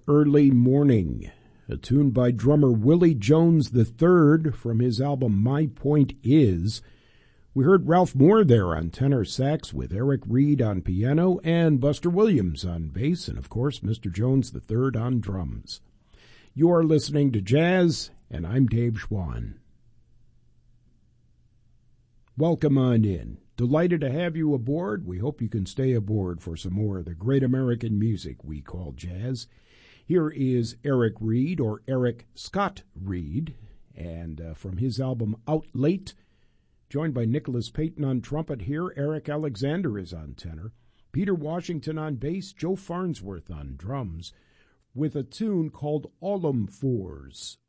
Early Morning, a tune by drummer Willie Jones III from his album My Point Is. We heard Ralph Moore there on tenor sax with Eric Reed on piano and Buster Williams on bass and, of course, Mr. Jones III on drums. You are listening to Jazz, and I'm Dave Schwann. Welcome on in. Delighted to have you aboard. We hope you can stay aboard for some more of the great American music we call jazz. Here is Eric Reed, or Eric Scott Reed, and from his album Out Late, joined by Nicholas Payton on trumpet here. Eric Alexander is on tenor, Peter Washington on bass, Joe Farnsworth on drums, with a tune called Allum Fours.